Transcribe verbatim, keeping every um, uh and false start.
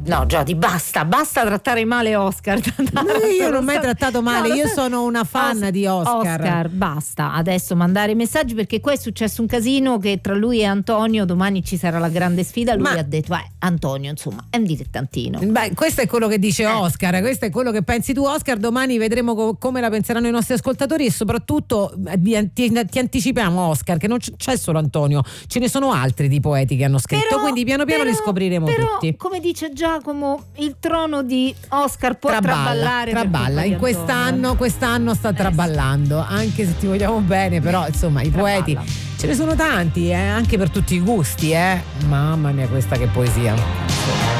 No, Giodi, basta, basta trattare male Oscar. No, io non ho mai trattato male, no, io sono una fan Os- di Oscar. Oscar, basta adesso mandare i messaggi, perché qua è successo un casino che tra lui e Antonio domani ci sarà la grande sfida. Lui Ma... ha detto, eh, Antonio, insomma, è un dilettantino. Beh, questo è quello che dice eh. Oscar, questo è quello che pensi tu, Oscar. Domani vedremo co- come la penseranno i nostri ascoltatori, e soprattutto ti, ti anticipiamo, Oscar, che non c'è solo Antonio, ce ne sono altri di poeti che hanno scritto, però, però, piano piano però, li scopriremo però, tutti. Come dice Giacomo, il trono di Oscar può traballa, traballare. Traballa, in quest'anno, quest'anno sta traballando, anche se ti vogliamo bene, però insomma i traballa. Poeti ce ne sono tanti, eh, anche per tutti i gusti, eh. Mamma mia, questa che poesia.